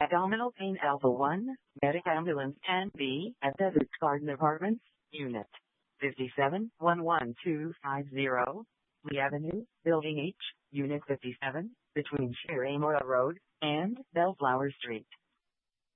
Abdominal pain Alpha 1, Medic Ambulance 10B at Desert Garden Apartments, Unit 57-11250, Lee Avenue, Building H, Unit 57, between Shiremora Road and Bellflower Street.